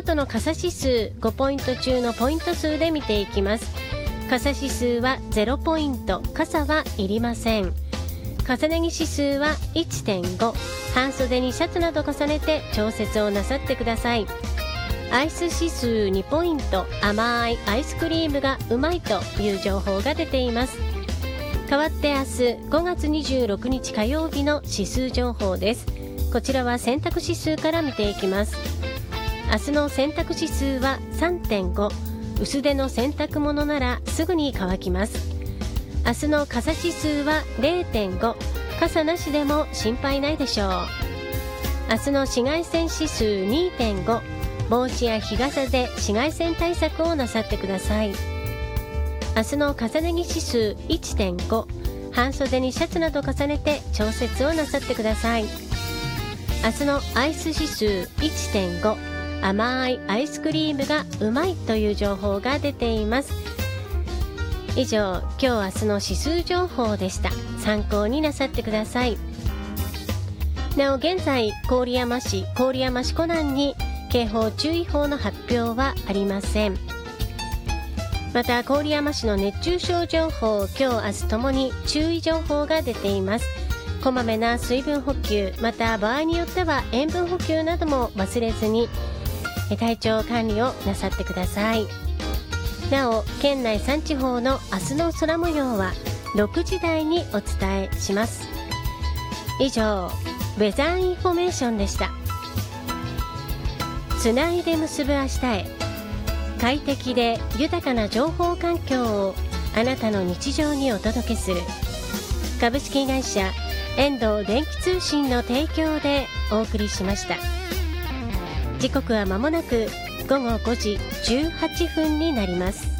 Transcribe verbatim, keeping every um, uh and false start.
トの傘指数ごポイント中のポイント数で見ていきます。傘指数はゼロポイント、傘はいりません。重ね着指数は いってんご、半袖にシャツなど重ねて調節をなさってください。アイス指数にポイント、甘いアイスクリームがうまいという情報が出ています。代わって明日ごがつにじゅうろくにち火曜日の指数情報です。こちらは洗濯指数から見ていきます。明日の洗濯指数は さんてんご、薄手の洗濯物ならすぐに乾きます。明日の傘指数は れいてんご、傘なしでも心配ないでしょう。明日の紫外線指数 にてんご、帽子や日傘で紫外線対策をなさってください。明日の重ね着指数 いってんご、半袖にシャツなど重ねて調節をなさってください。明日のアイス指数 いってんご、甘いアイスクリームがうまいという情報が出ています。以上、今日明日の指数情報でした。参考になさってください。なお現在、郡山市、郡山市湖南に警報注意報の発表はありません。また郡山市の熱中症情報、今日明日ともに注意情報が出ています。こまめな水分補給、また場合によっては塩分補給なども忘れずに体調管理をなさってください。なお県内さん地方の明日の空模様はろくじ台にお伝えします。以上、ウェザーインフォメーションでした。つないで結ぶ明日へ、快適で豊かな情報環境をあなたの日常にお届けする株式会社遠藤電気通信の提供でお送りしました。時刻は間もなくごごごじじゅうはっぷんになります。